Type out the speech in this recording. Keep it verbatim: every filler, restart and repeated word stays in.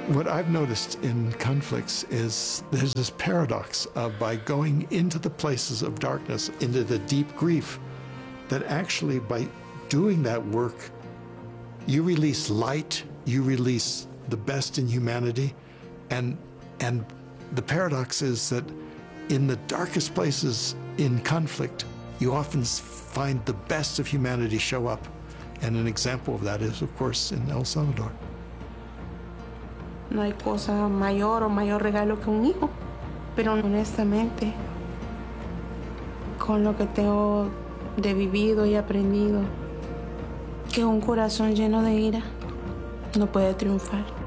What I've noticed in conflicts is there's this paradox of by going into the places of darkness, into the deep grief, that actually by doing that work, you release light, you release the best in humanity, and, and the paradox is that in the darkest places in conflict, you often find the best of humanity show up. And an example of that is, of course, in El Salvador. No hay cosa mayor o mayor regalo que un hijo, pero honestamente, con lo que tengo de vivido y aprendido, que un corazón lleno de ira no puede triunfar.